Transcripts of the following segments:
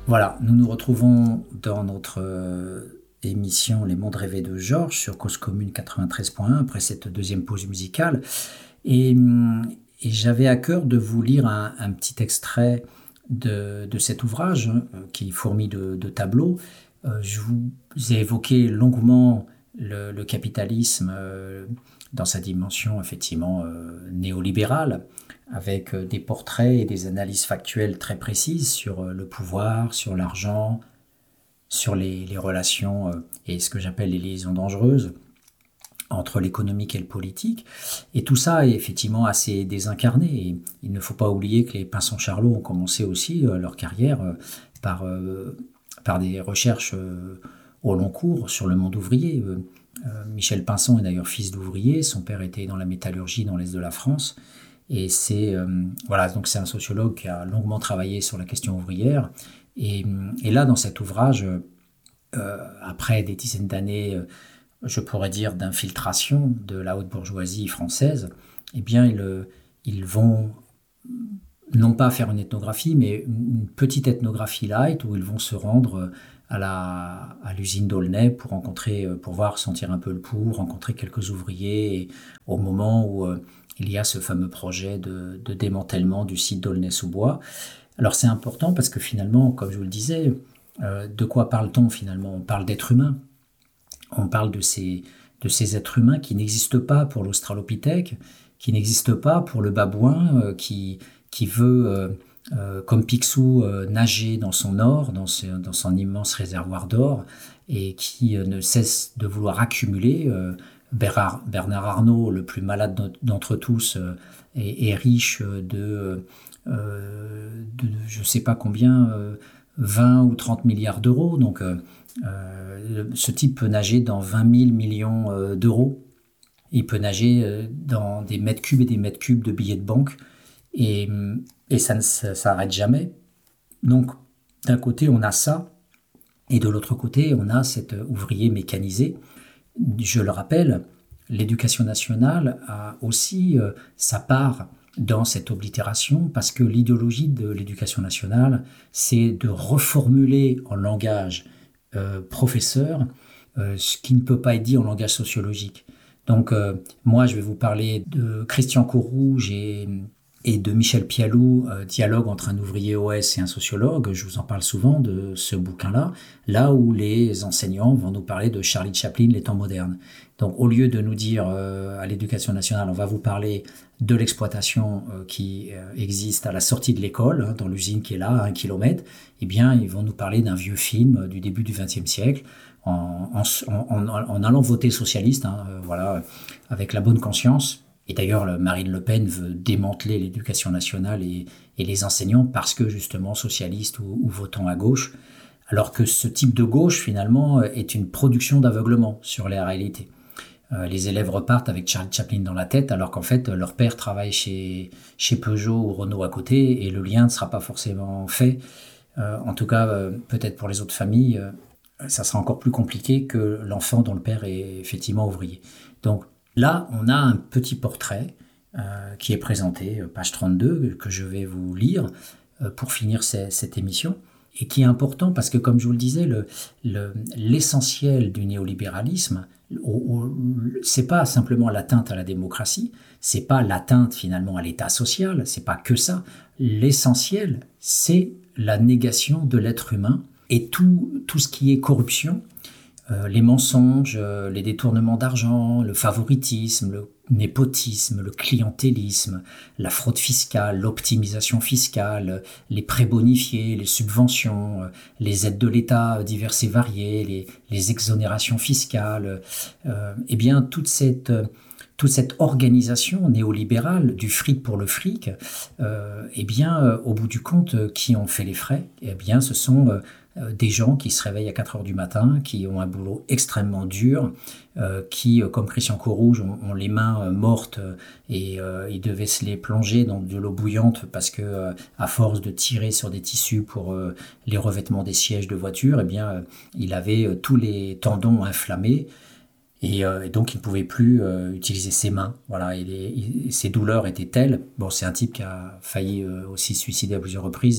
Voilà, nous nous retrouvons dans notre émission Les Mondes rêvés de Georges sur Cause Commune 93.1 après cette deuxième pause musicale. Et, hum, et j'avais à cœur de vous lire un petit extrait de cet ouvrage qui fourmille de tableaux. Je vous ai évoqué longuement le capitalisme dans sa dimension effectivement néolibérale, avec des portraits et des analyses factuelles très précises sur le pouvoir, sur l'argent, sur les relations et ce que j'appelle les liaisons dangereuses entre l'économique et le politique. Et tout ça est effectivement assez désincarné. Et il ne faut pas oublier que les Pinson-Charlot ont commencé aussi leur carrière par, par des recherches au long cours sur le monde ouvrier. Michel Pinson est d'ailleurs fils d'ouvrier, son père était dans la métallurgie dans l'est de la France. Et voilà, donc c'est un sociologue qui a longuement travaillé sur la question ouvrière. Et là, dans cet ouvrage, après des dizaines d'années, je pourrais dire, d'infiltration de la haute bourgeoisie française, eh bien, ils vont non pas faire une ethnographie, mais une petite ethnographie light où ils vont se rendre à l'usine d'Aulnay pour rencontrer, pour voir, sentir un peu le pouls, rencontrer quelques ouvriers, et au moment où il y a ce fameux projet de démantèlement du site d'Aulnay-sous-Bois. Alors c'est important parce que finalement, comme je vous le disais, de quoi parle-t-on finalement? On parle d'êtres humains. On parle de ces êtres humains qui n'existent pas pour l'Australopithèque, qui n'existent pas pour le babouin qui veut, comme Picsou, nager dans son or, dans son immense réservoir d'or, et qui ne cesse de vouloir accumuler. Bernard Arnault, le plus malade d'entre tous, est riche de je ne sais pas combien, 20 ou 30 milliards d'euros. Donc, ce type peut nager dans 20 000 millions d'euros. Il peut nager dans des mètres cubes et des mètres cubes de billets de banque. Et ça ne s'arrête jamais. Donc, d'un côté, on a ça. Et de l'autre côté, on a cet ouvrier mécanisé. Je le rappelle, l'éducation nationale a aussi sa part dans cette oblitération, parce que l'idéologie de l'éducation nationale, c'est de reformuler en langage professeur ce qui ne peut pas être dit en langage sociologique. Donc, moi, je vais vous parler de Christian Courrouge et de Michel Pialou, dialogue entre un ouvrier OS et un sociologue. Je vous en parle souvent de ce bouquin-là, là où les enseignants vont nous parler de Charlie Chaplin, les temps modernes. Donc, au lieu de nous dire à l'éducation nationale, on va vous parler de l'exploitation qui existe à la sortie de l'école, dans l'usine qui est là, à 1 kilomètre, eh bien, ils vont nous parler d'un vieux film du début du XXe siècle, en allant voter socialiste, voilà, avec la bonne conscience. Et d'ailleurs, Marine Le Pen veut démanteler l'éducation nationale et les enseignants parce que justement socialistes ou votant à gauche, alors que ce type de gauche finalement est une production d'aveuglement sur les réalités. Les élèves repartent avec Charlie Chaplin dans la tête, alors qu'en fait leur père travaille chez Peugeot ou Renault à côté, et le lien ne sera pas forcément fait. En tout cas, peut-être pour les autres familles, ça sera encore plus compliqué que l'enfant dont le père est effectivement ouvrier. Donc, là, on a un petit portrait qui est présenté, page 32, que je vais vous lire pour finir cette émission, et qui est important parce que, comme je vous le disais, l'essentiel du néolibéralisme, c'est pas simplement l'atteinte à la démocratie, c'est pas l'atteinte finalement à l'état social, c'est pas que ça. L'essentiel, c'est la négation de l'être humain et tout ce qui est corruption. Les mensonges, les détournements d'argent, le favoritisme, le népotisme, le clientélisme, la fraude fiscale, l'optimisation fiscale, les prêts bonifiés, les subventions, les aides de l'État diverses et variées, les exonérations fiscales, eh bien toute cette organisation néolibérale du fric pour le fric, eh bien, au bout du compte, qui ont fait les frais? Eh bien, ce sont des gens qui se réveillent à 4 heures du matin, qui ont un boulot extrêmement dur, qui, comme Christian Courrouge, ont les mains mortes et ils devaient se les plonger dans de l'eau bouillante parce que, à force de tirer sur des tissus pour les revêtements des sièges de voiture, eh bien, il avait tous les tendons inflammés. Et donc, il ne pouvait plus utiliser ses mains. Voilà, et ses douleurs étaient telles. Bon, c'est un type qui a failli aussi se suicider à plusieurs reprises.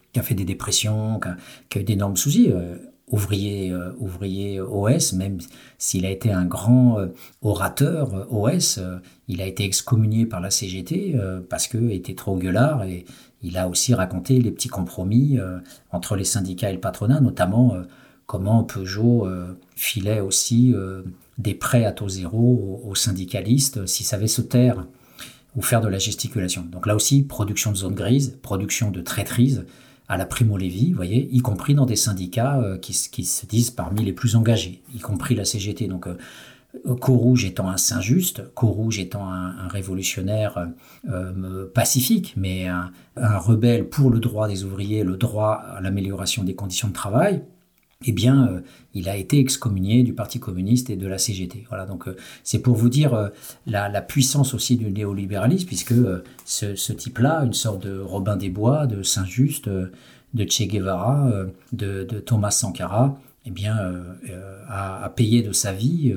qui a fait des dépressions, qui a eu d'énormes soucis. Ouvrier OS, même s'il a été un grand orateur OS, il a été excommunié par la CGT parce qu'il était trop gueulard, et il a aussi raconté les petits compromis entre les syndicats et le patronat, notamment comment Peugeot filait aussi des prêts à taux zéro aux syndicalistes s'ils savaient se taire ou faire de la gesticulation. Donc là aussi, production de zone grise, production de traîtrise à la Primo Levi, vous voyez, y compris dans des syndicats qui se disent parmi les plus engagés, y compris la CGT. Donc, Caux-Rouge étant un Saint-Just, Caux-Rouge étant un révolutionnaire pacifique, mais un rebelle pour le droit des ouvriers, le droit à l'amélioration des conditions de travail, eh bien, il a été excommunié du Parti communiste et de la CGT. Voilà, donc c'est pour vous dire la puissance aussi du néolibéralisme, puisque ce type-là, une sorte de Robin des Bois, de Saint-Just, de Che Guevara, de Thomas Sankara, eh bien, a payé de sa vie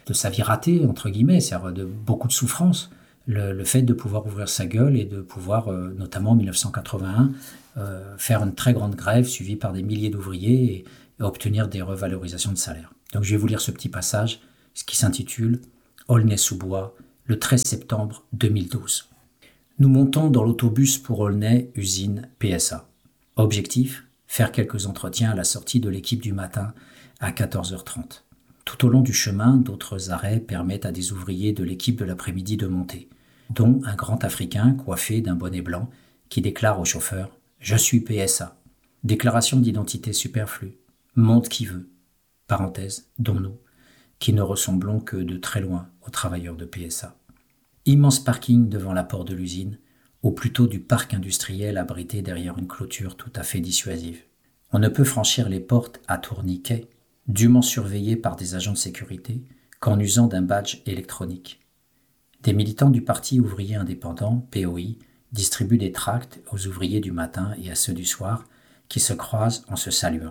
ratée, entre guillemets, c'est-à-dire de beaucoup de souffrance, le fait de pouvoir ouvrir sa gueule et de pouvoir, notamment en 1981, faire une très grande grève suivie par des milliers d'ouvriers et obtenir des revalorisations de salaire. Donc je vais vous lire ce petit passage, ce qui s'intitule « Aulnay-sous-Bois, le 13 septembre 2012 ». Nous montons dans l'autobus pour Aulnay, usine PSA. Objectif, faire quelques entretiens à la sortie de l'équipe du matin à 14h30. Tout au long du chemin, d'autres arrêts permettent à des ouvriers de l'équipe de l'après-midi de monter, dont un grand Africain coiffé d'un bonnet blanc qui déclare au chauffeur « Je suis PSA ». Déclaration d'identité superflue. Monte qui veut, parenthèse, dont nous, qui ne ressemblons que de très loin aux travailleurs de PSA. Immense parking devant la porte de l'usine, ou plutôt du parc industriel abrité derrière une clôture tout à fait dissuasive. On ne peut franchir les portes à tourniquet, dûment surveillées par des agents de sécurité, qu'en usant d'un badge électronique. Des militants du Parti ouvrier indépendant, POI, distribuent des tracts aux ouvriers du matin et à ceux du soir, qui se croisent en se saluant.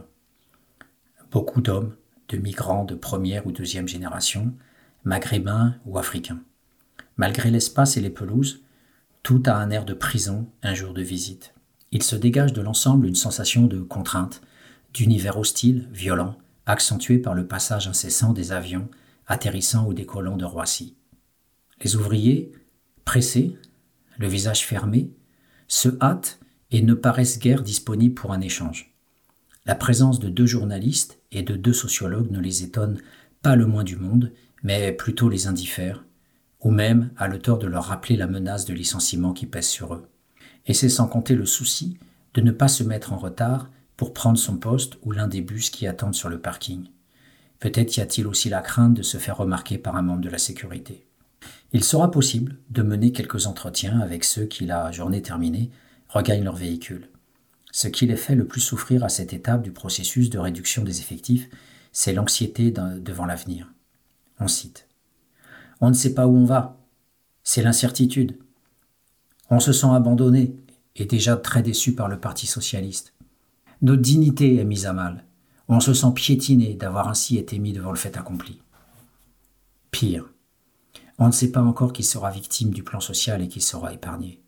Beaucoup d'hommes, de migrants de première ou deuxième génération, maghrébins ou africains. Malgré l'espace et les pelouses, tout a un air de prison un jour de visite. Il se dégage de l'ensemble une sensation de contrainte, d'univers hostile, violent, accentué par le passage incessant des avions atterrissant ou décollant de Roissy. Les ouvriers, pressés, le visage fermé, se hâtent et ne paraissent guère disponibles pour un échange. La présence de 2 journalistes et de 2 sociologues ne les étonne pas le moins du monde, mais plutôt les indiffère, ou même a le tort de leur rappeler la menace de licenciement qui pèse sur eux. Et c'est sans compter le souci de ne pas se mettre en retard pour prendre son poste ou l'un des bus qui attendent sur le parking. Peut-être y a-t-il aussi la crainte de se faire remarquer par un membre de la sécurité. Il sera possible de mener quelques entretiens avec ceux qui, la journée terminée, regagnent leur véhicule. Ce qui les fait le plus souffrir à cette étape du processus de réduction des effectifs, c'est l'anxiété devant l'avenir. On cite. « On ne sait pas où on va. C'est l'incertitude. On se sent abandonné et déjà très déçu par le Parti socialiste. Notre dignité est mise à mal. On se sent piétiné d'avoir ainsi été mis devant le fait accompli. Pire, on ne sait pas encore qui sera victime du plan social et qui sera épargné.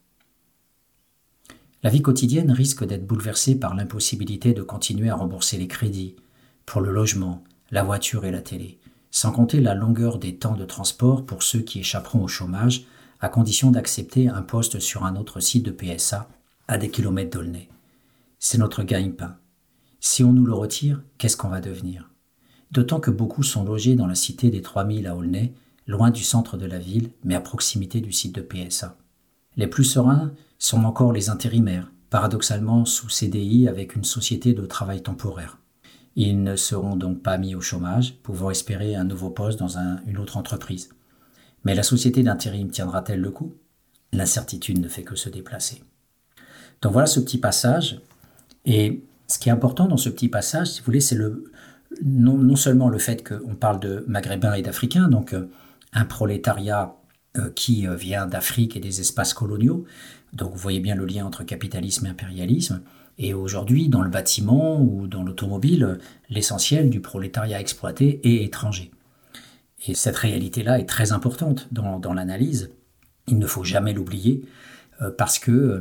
La vie quotidienne risque d'être bouleversée par l'impossibilité de continuer à rembourser les crédits pour le logement, la voiture et la télé, sans compter la longueur des temps de transport pour ceux qui échapperont au chômage, à condition d'accepter un poste sur un autre site de PSA à des kilomètres d'Aulnay. C'est notre gagne-pain. Si on nous le retire, qu'est-ce qu'on va devenir? D'autant que beaucoup sont logés dans la cité des 3000 à Aulnay, loin du centre de la ville, mais à proximité du site de PSA. Les plus sereins sont encore les intérimaires, paradoxalement sous CDI avec une société de travail temporaire. Ils ne seront donc pas mis au chômage, pouvant espérer un nouveau poste dans une autre entreprise. Mais la société d'intérim tiendra-t-elle le coup? L'incertitude ne fait que se déplacer. Donc voilà ce petit passage. Et ce qui est important dans ce petit passage, si vous voulez, c'est non seulement le fait qu'on parle de Maghrébins et d'Africains, donc un prolétariat qui vient d'Afrique et des espaces coloniaux. Donc vous voyez bien le lien entre capitalisme et impérialisme. Et aujourd'hui, dans le bâtiment ou dans l'automobile, l'essentiel du prolétariat exploité est étranger. Et cette réalité-là est très importante dans l'analyse. Il ne faut jamais l'oublier parce que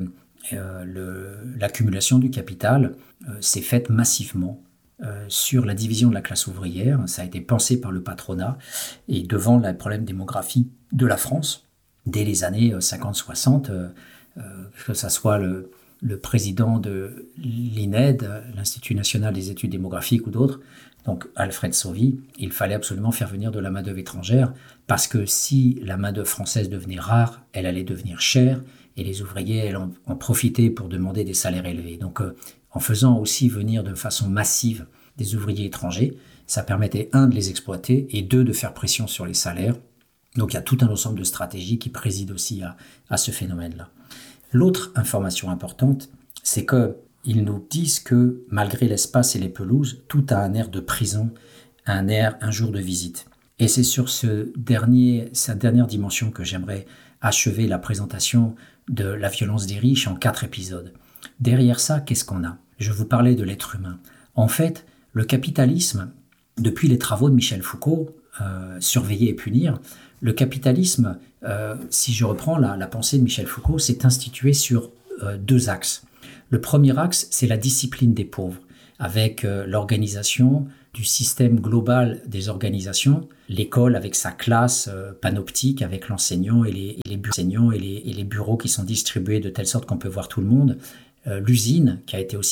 l'accumulation du capital s'est faite massivement sur la division de la classe ouvrière. Ça a été pensé par le patronat et devant le problème démographique de la France, dès les années 50-60, que ce soit le président de l'INED, l'Institut national des études démographiques ou d'autres, donc Alfred Sauvy, il fallait absolument faire venir de la main-d'œuvre étrangère parce que si la main-d'œuvre française devenait rare, elle allait devenir chère et les ouvriers allaient en profiter pour demander des salaires élevés. Donc en faisant aussi venir de façon massive des ouvriers étrangers, ça permettait de les exploiter et de faire pression sur les salaires. Donc il y a tout un ensemble de stratégies qui président aussi à ce phénomène-là. L'autre information importante, c'est qu'ils nous disent que malgré l'espace et les pelouses, tout a un air de prison, un jour de visite. Et c'est sur cette dernière dimension que j'aimerais achever la présentation de la violence des riches en 4 épisodes. Derrière ça, qu'est-ce qu'on a ? Je vous parlais de l'être humain. En fait, le capitalisme, depuis les travaux de Michel Foucault, Surveiller et punir, le capitalisme, si je reprends la pensée de Michel Foucault, s'est institué sur 2 axes. Le premier axe, c'est la discipline des pauvres, avec l'organisation du système global des organisations, l'école avec sa classe panoptique, avec l'enseignant et les bureaux qui sont distribués de telle sorte qu'on peut voir tout le monde, l'usine qui a été aussi